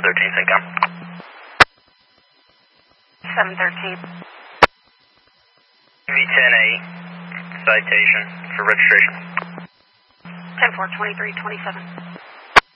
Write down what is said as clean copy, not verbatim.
713, Syncom. 713. V10A, citation for registration. 10-4, 2327.